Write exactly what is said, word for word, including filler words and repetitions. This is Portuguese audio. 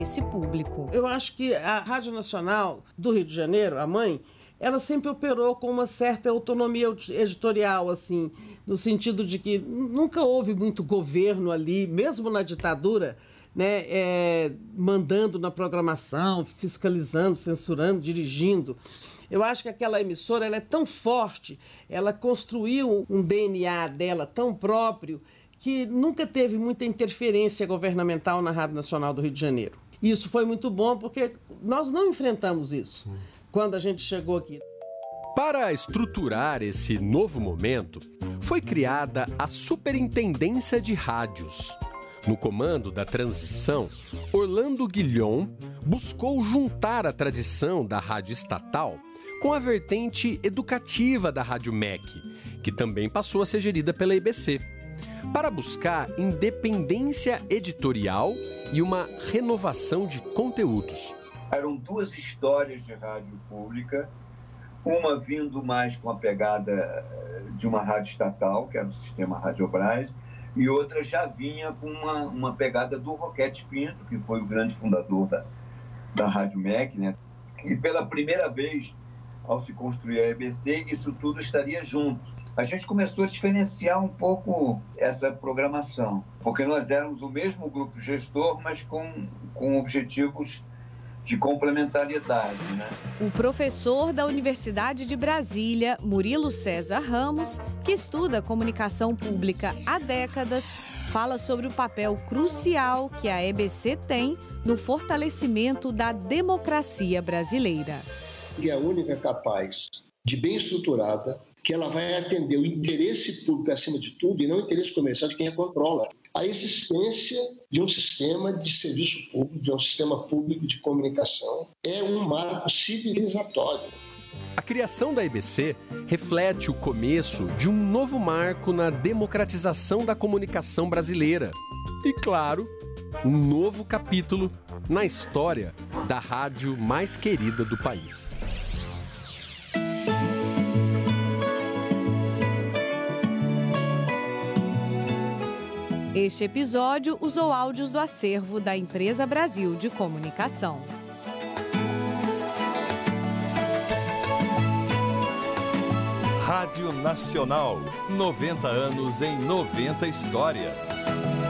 esse público. Eu acho que a Rádio Nacional do Rio de Janeiro, a mãe, ela sempre operou com uma certa autonomia editorial, assim, no sentido de que nunca houve muito governo ali, mesmo na ditadura, né, é, mandando na programação, fiscalizando, censurando, dirigindo. Eu acho que aquela emissora ela é tão forte, ela construiu um D N A dela tão próprio, que nunca teve muita interferência governamental na Rádio Nacional do Rio de Janeiro. Isso foi muito bom, porque nós não enfrentamos isso quando a gente chegou aqui. Para estruturar esse novo momento, foi criada a Superintendência de Rádios. No comando da transição, Orlando Guilhom buscou juntar a tradição da rádio estatal com a vertente educativa da Rádio M E C, que também passou a ser gerida pela I B C, para buscar independência editorial e uma renovação de conteúdos. Eram duas histórias de rádio pública, uma vindo mais com a pegada de uma rádio estatal, que era o sistema Radiobras, e outra já vinha com uma, uma pegada do Roquete Pinto, que foi o grande fundador da, da Rádio M E C, né? E pela primeira vez, ao se construir a E B C, isso tudo estaria junto. A gente começou a diferenciar um pouco essa programação, porque nós éramos o mesmo grupo gestor, mas com, com objetivos de complementariedade, né? O professor da Universidade de Brasília, Murilo César Ramos, que estuda comunicação pública há décadas, fala sobre o papel crucial que a E B C tem no fortalecimento da democracia brasileira. É a única capaz de bem estruturada, que ela vai atender o interesse público acima de tudo e não o interesse comercial de quem a controla. A existência de um sistema de serviço público, de um sistema público de comunicação, é um marco civilizatório. A criação da E B C reflete o começo de um novo marco na democratização da comunicação brasileira. E, claro, um novo capítulo na história da rádio mais querida do país. Este episódio usou áudios do acervo da Empresa Brasil de Comunicação. Rádio Nacional, noventa anos em noventa histórias.